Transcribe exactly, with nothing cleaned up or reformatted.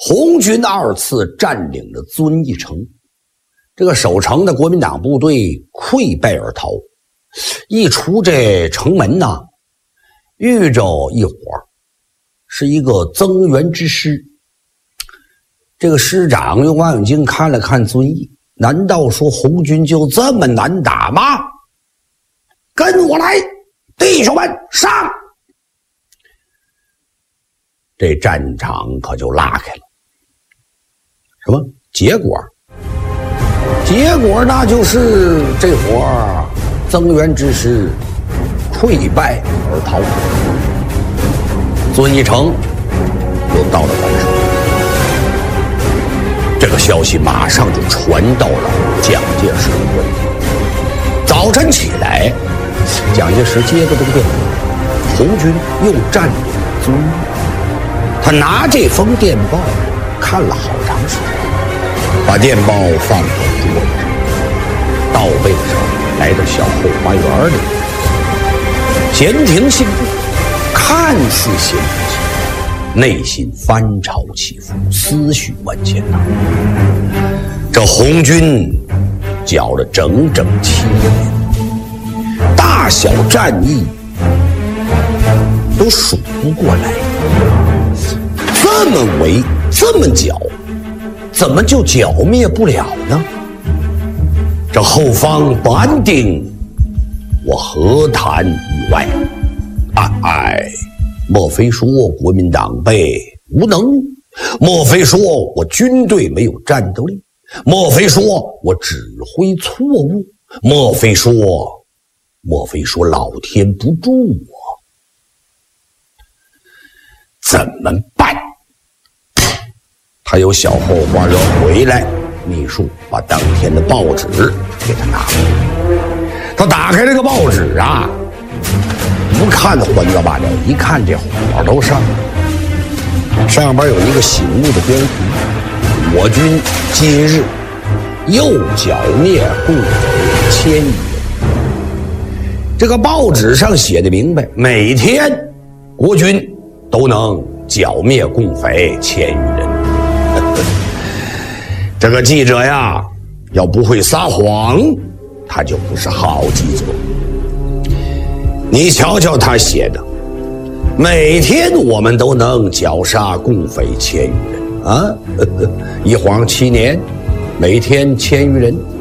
红军二次占领了遵义城，这个守城的国民党部队溃败而逃。一出这城门呐，遇着一伙是一个增援之师。这个师长用望远镜看了看遵义，难道说红军就这么难打吗？跟我来，弟兄们，上！这战场可就拉开了。什么结果？结果那就是这伙增援之师溃败而逃，遵义城又到了关手。这个消息马上就传到了蒋介石的官邸。早晨起来，蒋介石接到这个电话，红军又占领了遵义。他拿这封电报看了好长时间，把电报放到桌子上，到位上来到小后花园里，闲庭信步，看似闲庭信步，内心翻潮起伏，思绪万千呐。这红军搅了整整七年，大小战役都数不过来，这么围，这么搅，怎么就剿灭不了呢？这后方不安定，我何谈与外？哎哎，莫非说国民党被无能？莫非说我军队没有战斗力？莫非说我指挥错误？莫非说，莫非说老天不助我？怎么办？他由小后花园回来，秘书把当天的报纸给他拿来。他打开这个报纸啊，不看的混杂罢了，一看这火都上了。上边有一个醒目的标题：我军今日又剿灭共匪千余人。这个报纸上写的明白，每天国军都能剿灭共匪千余人。这个记者呀，要不会撒谎，他就不是好记者。你瞧瞧他写的，每天我们都能绞杀共匪千余人啊，一晃七年，每天千余人。